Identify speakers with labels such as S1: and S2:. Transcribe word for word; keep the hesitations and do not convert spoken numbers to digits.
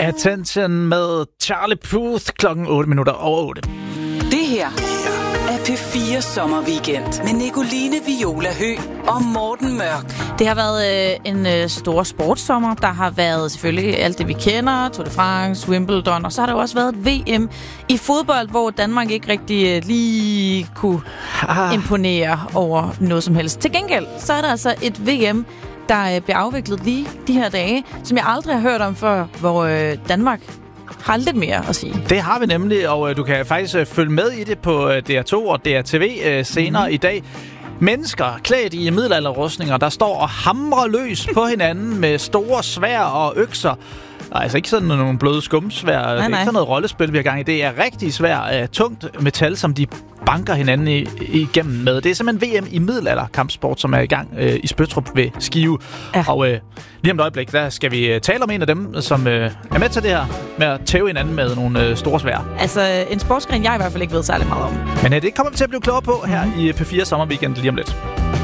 S1: Attention med Charlie Puth klokken otte minutter over otte.
S2: Det her er P fire Sommerweekend med Nicoline Viola Høgh og Morten Mørk.
S3: Det har været øh, en øh, stor sportssommer. Der har været selvfølgelig alt det, vi kender. Tour de France, Wimbledon. Og så har der også været et V M i fodbold, hvor Danmark ikke rigtig øh, lige kunne ah. imponere over noget som helst. Til gengæld, så er der altså et V M, der øh, bliver afviklet lige de her dage, som jeg aldrig har hørt om før, hvor øh, Danmark har lidt mere at sige.
S1: Det har vi nemlig, og øh, du kan faktisk øh, følge med i det på øh, D R to og D R T V øh, senere mm. i dag. Mennesker klædt i middelalderrustninger, der står og hamrer løs på hinanden med store sværd og økser. Altså ikke sådan nogle bløde skumsværd. Det er ikke sådan noget rollespil, vi har gang i. Det er rigtig svært, uh, tungt metal, som de banker hinanden i, igennem med. Det er simpelthen V M i middelalderkampsport, som er i gang uh, i Spøttrup ved Skive. Ja. Og uh, lige om et øjeblik, der skal vi uh, tale om en af dem, som uh, er med til det her, med at tæve hinanden med nogle uh, store sværd.
S3: Altså en sportsgren, jeg i hvert fald ikke ved særlig meget om.
S1: Men uh, det kommer vi til at blive klogere på her mm. i P fire Sommerweekend lige om lidt.